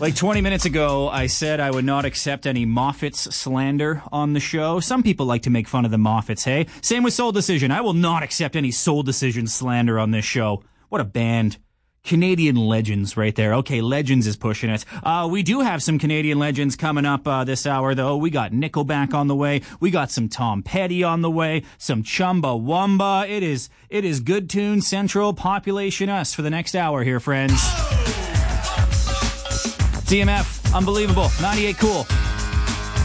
Like 20 minutes ago, I said I would not accept any Moffats slander on the show. Some people like to make fun of the Moffats, hey? Same with Soul Decision. I will not accept any Soul Decision slander on this show. What a band. Canadian legends right there. Okay, Legends is pushing it. We do have some Canadian legends coming up this hour, though. We got Nickelback on the way. We got some Tom Petty on the way. Some Chumbawamba. It is Good Tune Central Population Us for the next hour here, friends. TMF, unbelievable. 98 cool.